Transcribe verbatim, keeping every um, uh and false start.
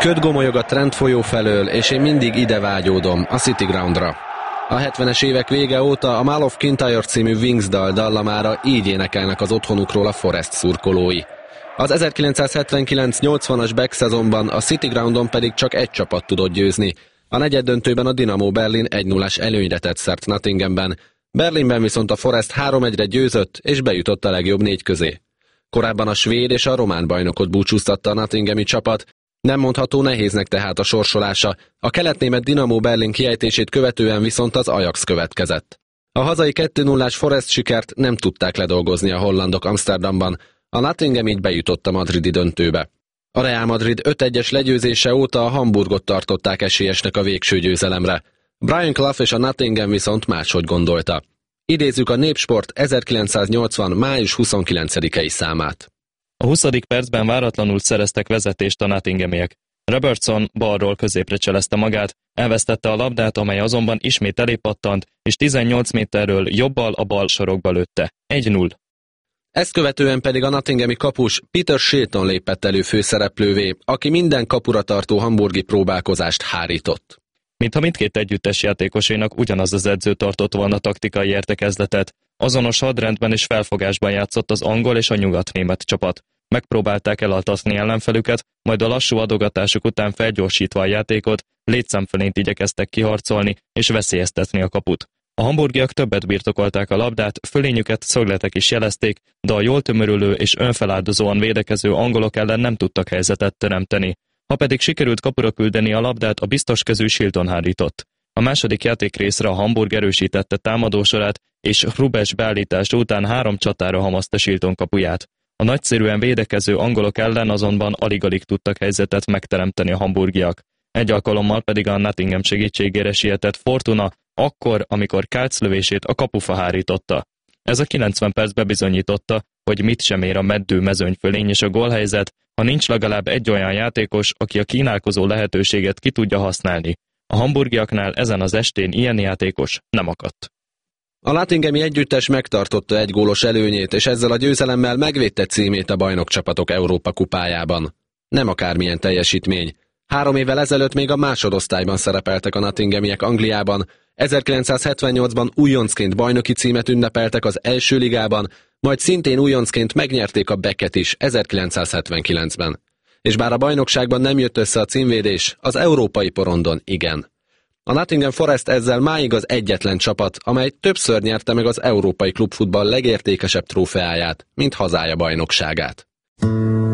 Köd gomolyog a Trent folyó felől, és én mindig ide vágyódom, a City Groundra. A hetvenes évek vége óta a Mall of Kintyre című Wings dal dallamára így énekelnek az otthonukról a Forest szurkolói. Az ezerkilencszázhetvenkilenc nyolcvanas back szezonban a City Groundon pedig csak egy csapat tudott győzni. A negyeddöntőben a Dinamo Berlin egy nullás előnyre tett szert Nottinghamben. Berlinben viszont a Forest három egyre győzött, és bejutott a legjobb négy közé. Korábban a svéd és a román bajnokot búcsúztatta a nottinghami csapat, nem mondható nehéznek tehát a sorsolása, a keletnémet Dinamo Berlin kiejtését követően viszont az Ajax következett. A hazai kettő nullás Forest sikert nem tudták ledolgozni a hollandok Amsterdamban, a Nottingham így bejutott a madridi döntőbe. A Real Madrid öt egyes legyőzése óta a Hamburgot tartották esélyesnek a végső győzelemre. Brian Clough és a Nottingham viszont máshogy gondolta. Idézzük a Népsport ezerkilencszáznyolcvan május huszonkilencedikei számát. A huszadik percben váratlanul szereztek vezetést a Nottinghamiek. Robertson balról középre cselezte magát, elvesztette a labdát, amely azonban ismét elépattant, és tizennyolc méterről jobbal a bal sorokba lőtte. egy null. Ezt követően pedig a nottinghami kapus Peter Shilton lépett elő főszereplővé, aki minden kapura tartó hamburgi próbálkozást hárított. Mintha mindkét együttes játékosénak ugyanaz az edző tartott volna taktikai értekezletet, azonos hadrendben és felfogásban játszott az angol és a nyugatnémet csapat. Megpróbálták elaltatni ellenfelüket, majd a lassú adogatásuk után felgyorsítva a játékot, létszámfölényt igyekeztek kiharcolni és veszélyeztetni a kaput. A hamburgiak többet birtokolták a labdát, fölényüket szögletek is jelezték, de a jól tömörülő és önfeláldozóan védekező angolok ellen nem tudtak helyzetet teremteni. Ha pedig sikerült kapura küldeni a labdát, a biztos kezű Shilton hárított. A második játékrészre a Hamburg erősítette támadósorát, és Hrubes beállítása után három csatára hamazta Shilton kapuját. A nagyszerűen védekező angolok ellen azonban alig-alig tudtak helyzetet megteremteni a hamburgiak. Egy alkalommal pedig a Nottingham segítségére sietett Fortuna, akkor, amikor Kálc lövését a kapufa hárította. Ez a kilencven perc bebizonyította, hogy mit sem ér a meddő mezőnyfölény és a gólhelyzet, ha nincs legalább egy olyan játékos, aki a kínálkozó lehetőséget ki tudja használni. A hamburgiaknál ezen az estén ilyen játékos nem akadt. A nottinghami együttes megtartotta egy gólos előnyét, és ezzel a győzelemmel megvédte címét a bajnokcsapatok Európa kupájában. Nem akármilyen teljesítmény. Három évvel ezelőtt még a másodosztályban szerepeltek a nottinghamiek Angliában, ezerkilencszázhetvennyolcban újoncként bajnoki címet ünnepeltek az első ligában, majd szintén újoncként megnyerték a Becket is ezerkilencszázhetvenkilencben. És bár a bajnokságban nem jött össze a címvédés, az európai porondon igen. A Nottingham Forest ezzel máig az egyetlen csapat, amely többször nyerte meg az európai klubfutball legértékesebb trófeáját, mint hazája bajnokságát.